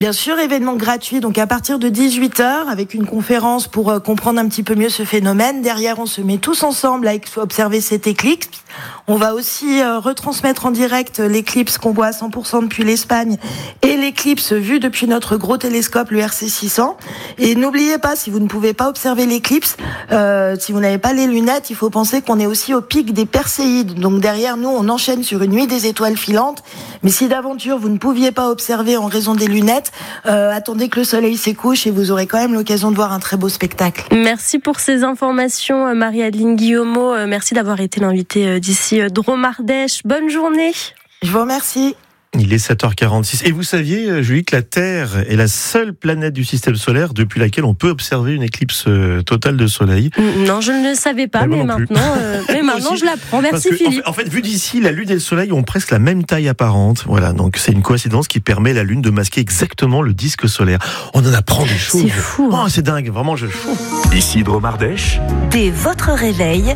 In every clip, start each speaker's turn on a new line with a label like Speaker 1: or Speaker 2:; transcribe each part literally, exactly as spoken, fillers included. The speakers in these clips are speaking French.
Speaker 1: Bien sûr, événement gratuit, donc à partir de dix-huit heures, avec une conférence pour euh, comprendre un petit peu mieux ce phénomène. Derrière, on se met tous ensemble à observer cet éclipse. On va aussi euh, retransmettre en direct l'éclipse qu'on voit à cent pour cent depuis l'Espagne et l'éclipse vue depuis notre gros télescope, le R C six cents. Et n'oubliez pas, si vous ne pouvez pas observer l'éclipse, euh, si vous n'avez pas les lunettes, il faut penser qu'on est aussi au pic des Perséides. Donc derrière nous, on enchaîne sur une nuit des étoiles filantes. Mais si d'aventure, vous ne pouviez pas observer en raison des lunettes, Euh, attendez que le soleil s'écouche et vous aurez quand même l'occasion de voir un très beau spectacle.
Speaker 2: Merci pour ces informations, Marie-Adeline Guillaumeau. Merci d'avoir été l'invitée d'ici Dromardèche. Bonne journée.
Speaker 1: Je vous remercie.
Speaker 3: Il est sept heures quarante-six. Et vous saviez, Julie, que la Terre est la seule planète du système solaire depuis laquelle on peut observer une éclipse totale de soleil.
Speaker 2: Non, je ne le savais pas, mais, mais maintenant, euh, mais maintenant je l'apprends. Merci
Speaker 3: que,
Speaker 2: Philippe.
Speaker 3: En fait, en fait, vu d'ici, la Lune et le Soleil ont presque la même taille apparente. Voilà, donc c'est une coïncidence qui permet à la Lune de masquer exactement le disque solaire. On en apprend des choses.
Speaker 2: C'est fou.
Speaker 3: Oh, c'est dingue, vraiment, je fou.
Speaker 4: Ici Dromardèche.
Speaker 5: Dès votre réveil.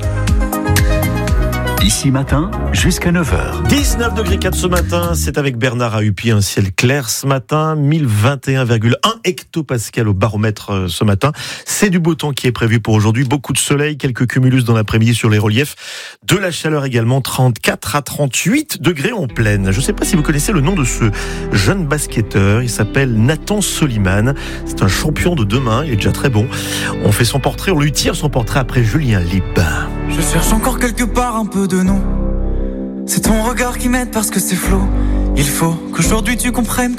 Speaker 4: Ici matin, jusqu'à neuf heures.
Speaker 3: dix-neuf degrés quatre ce matin, c'est avec Bernard Ahupi, un ciel clair ce matin, mille vingt et un virgule un hectopascal au baromètre ce matin. C'est du beau temps qui est prévu pour aujourd'hui, beaucoup de soleil, quelques cumulus dans l'après-midi sur les reliefs, de la chaleur également, trente-quatre à trente-huit degrés en pleine. Je ne sais pas si vous connaissez le nom de ce jeune basketteur, il s'appelle Nathan Soliman, c'est un champion de demain, il est déjà très bon. On fait son portrait, on lui tire son portrait après Julien Lib.
Speaker 6: Je cherche encore quelque part un peu de nous. C'est ton regard qui m'aide parce que c'est flou. Il faut qu'aujourd'hui tu comprennes